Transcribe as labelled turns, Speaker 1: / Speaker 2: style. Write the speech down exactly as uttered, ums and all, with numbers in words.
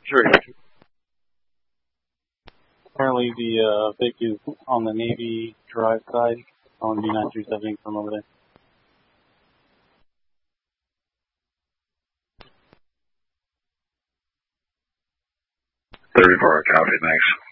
Speaker 1: Sure, gotcha.
Speaker 2: Currently, the uh, Vic is on the Navy drive side on B nine three seven from over there.
Speaker 1: thirty-four, copy, thanks.